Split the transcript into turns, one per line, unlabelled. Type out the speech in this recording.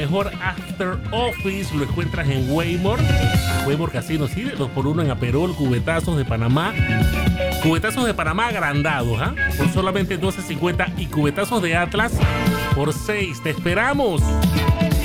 mejor after office lo encuentras en Waymore Casino, sí, de 2x1 en Aperol, cubetazos de Panamá. Cubetazos de Panamá agrandados, por solamente $12.50 y cubetazos de Atlas por $6. ¡Te esperamos!